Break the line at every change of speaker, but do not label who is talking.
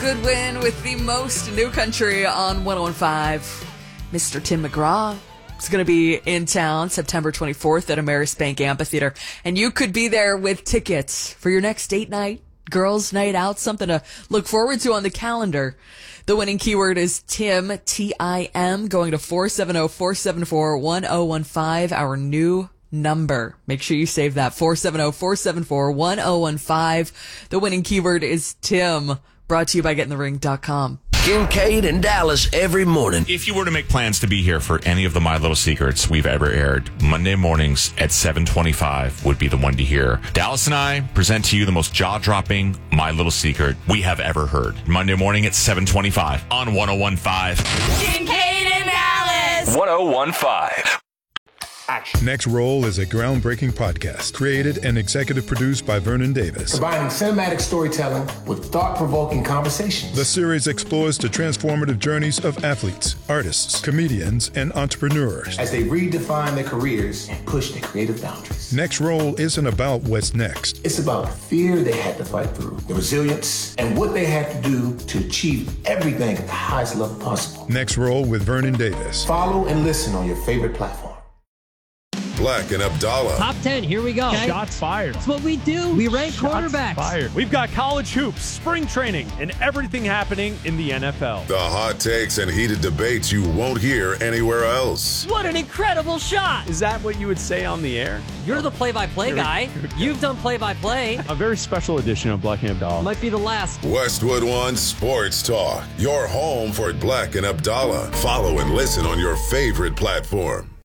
Goodwin with the most new country on 101.5. Mr. Tim McGraw is going to be in town September 24th at Amerisbank Amphitheater. And you could be there with tickets for your next date night, girls' night out, something to look forward to on the calendar. The winning keyword is Tim, T-I-M, going to 470-474-1015, our new number. Make sure you save that, 470-474-1015. The winning keyword is Tim, brought to you by GetInTheRing.com.
Kincaid and Dallas every morning.
If you were to make plans to be here for any of the My Little Secrets we've ever aired, Monday mornings at 7:25 would be the one to hear. Dallas and I present to you the most jaw-dropping My Little Secret we have ever heard. Monday morning at 7:25 on 101.5.
Kincaid and Dallas!
101.5.
Action.
Next Roll is a groundbreaking podcast created and executive produced by Vernon Davis.
Combining cinematic storytelling with thought-provoking conversations.
The series explores the transformative journeys of athletes, artists, comedians, and entrepreneurs
as they redefine their careers and push their creative boundaries.
Next Roll isn't about what's next.
It's about the fear they had to fight through, the resilience, and what they had to do to achieve everything at the highest level possible.
Next Roll with Vernon Davis.
Follow and listen on your favorite platform.
Black and Abdallah.
Top 10, here we go.
Okay. Shots fired.
That's what we do. We rank quarterbacks.
Fired. We've got college hoops, spring training, and everything happening in the NFL.
The hot takes and heated debates you won't hear anywhere else.
What an incredible shot.
Is that what you would say on the air?
You're the play-by-play guy. You've done play-by-play.
A very special edition of Black and Abdallah.
Might be the last.
Westwood One Sports Talk. Your home for Black and Abdallah. Follow and listen on your favorite platform.